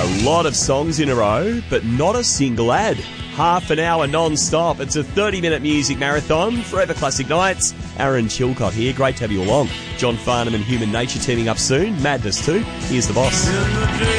A lot of songs in a row, but not a single ad. Half an hour non-stop. It's a 30-minute music marathon. Forever Classic Nights. Aaron Chilcott here. Great to have you along. John Farnham and Human Nature teaming up soon. Madness too. Here's the boss.